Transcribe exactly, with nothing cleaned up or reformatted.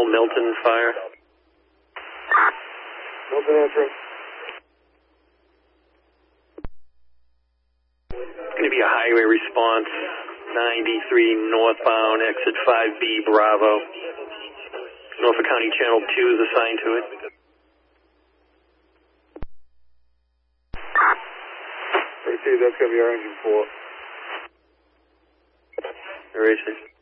Channel, Milton Fire. Milton answering. It's going to be a highway response, ninety-three northbound, exit five B, Bravo. Norfolk County Channel two is assigned to it. Receive, that's going to be our engine four. Erase it.